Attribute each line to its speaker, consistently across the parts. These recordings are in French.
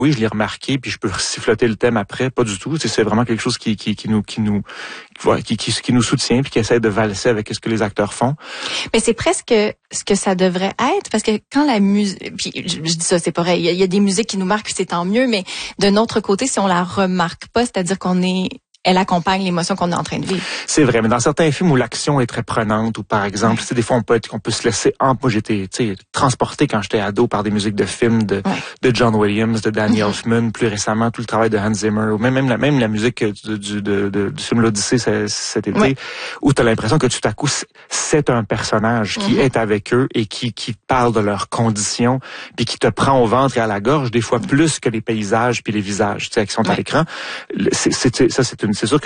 Speaker 1: Oui, je l'ai remarqué, puis je peux siffloter le thème après, pas du tout. C'est vraiment quelque chose qui nous soutient, puis qui essaie de valser avec ce que les acteurs font.
Speaker 2: Mais c'est presque ce que ça devrait être, parce que quand la musique, puis je dis ça, c'est pareil, il y a des musiques qui nous marquent, puis c'est tant mieux, mais d'un autre côté, si on la remarque pas, c'est-à-dire elle accompagne l'émotion qu'on est en train de vivre.
Speaker 1: C'est vrai, mais dans certains films où l'action est très prenante, ou par exemple, des fois on peut se laisser moi j'étais transporté quand j'étais ado par des musiques de films de John Williams, de Danny Elfman, plus récemment tout le travail de Hans Zimmer, ou même la musique du film L'Odyssée cet été, où tu as l'impression que tout à coup c'est un personnage qui est avec eux et qui parle de leurs conditions, puis qui te prend au ventre et à la gorge, des fois plus que les paysages puis les visages qui sont à l'écran. C'est sûr que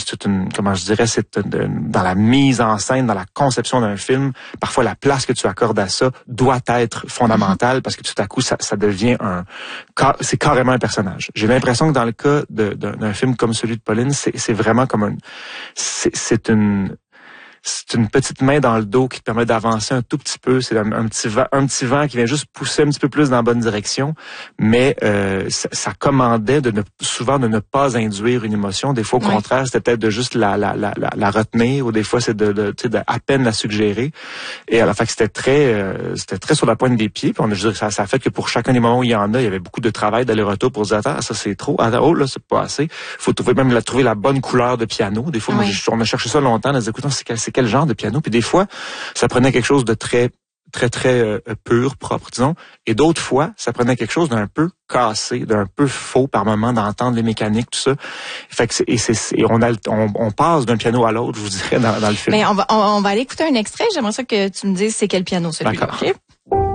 Speaker 1: dans la mise en scène, dans la conception d'un film, parfois la place que tu accordes à ça doit être fondamentale parce que tout à coup ça devient c'est carrément un personnage. J'ai l'impression que dans le cas d'un film comme celui de Pauline, c'est vraiment comme c'est une petite main dans le dos qui te permet d'avancer un tout petit peu. C'est un petit vent qui vient juste pousser un petit peu plus dans la bonne direction. Mais ça commandait souvent de ne pas induire une émotion. Des fois, au contraire, c'était peut-être de juste la retenir, ou des fois, c'est de à peine la suggérer. Et à la fin, c'était très sur la pointe des pieds. Puis je veux dire, ça a fait que pour chacun des moments où il y en a, il y avait beaucoup de travail d'aller-retour pour dire, attends, ça c'est trop. Attends, oh là, c'est pas assez. Faut trouver la bonne couleur de piano. Des fois, on a cherché ça longtemps, on a dit, écoute, c'est quel genre de piano, puis des fois, ça prenait quelque chose de très pur, propre, disons, et d'autres fois, ça prenait quelque chose d'un peu cassé, d'un peu faux par moment, d'entendre les mécaniques, tout ça. Fait que on passe d'un piano à l'autre, je vous dirais, dans le film.
Speaker 2: Mais on va aller écouter un extrait, j'aimerais ça que tu me dises c'est quel piano celui-là.
Speaker 1: D'accord.
Speaker 2: Okay?